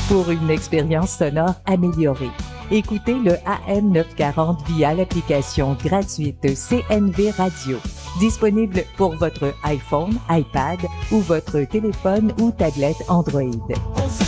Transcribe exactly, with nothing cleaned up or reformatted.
pour une expérience sonore améliorée. Écoutez le A M neuf cent quarante via l'application gratuite C N V Radio. Disponible pour votre iPhone, iPad ou votre téléphone ou tablette Android.